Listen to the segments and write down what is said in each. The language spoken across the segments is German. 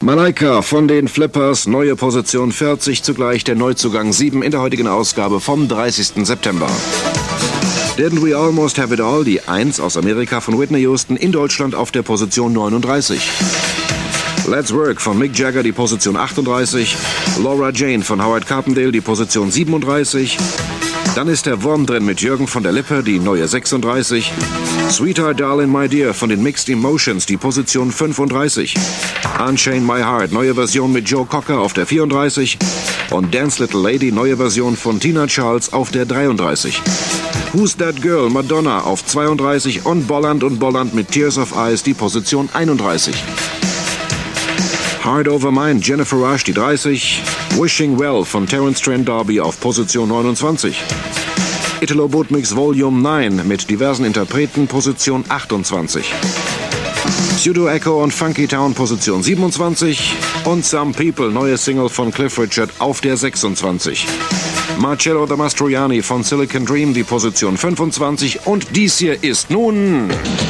Malaika von den Flippers, neue Position 40, zugleich der Neuzugang 7 in der heutigen Ausgabe vom 30. September. Didn't We Almost Have It All, die 1 aus Amerika von Whitney Houston, in Deutschland auf der Position 39. Let's Work von Mick Jagger, die Position 38. Laura Jane von Howard Carpendale, die Position 37. Dann ist der Wurm drin mit Jürgen von der Lippe, die neue 36. Sweetheart Darling My Dear von den Mixed Emotions, die Position 35. Unchain My Heart, neue Version mit Joe Cocker auf der 34. Und Dance Little Lady, neue Version von Tina Charles auf der 33. Who's That Girl, Madonna auf 32 und Bolland mit Tears of Ice, die Position 31. Heart Over Mine, Jennifer Rush, die 30. Wishing Well von Terence Trent D'Arby auf Position 29. Italo Bootmix Volume 9 mit diversen Interpreten, Position 28. Pseudo Echo und Funky Town, Position 27. Und Some People, neue Single von Cliff Richard auf der 26. Marcello the Mastroianni von Silicon Dream, die Position 25. Und dies hier ist nun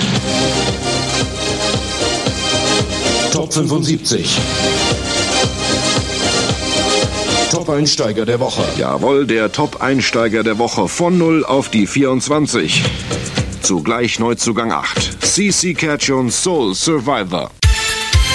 Top 75. Top-Einsteiger der Woche. Jawohl, der Top-Einsteiger der Woche von 0 auf die 24. Zugleich Neuzugang 8. CC Catch und Soul Survivor.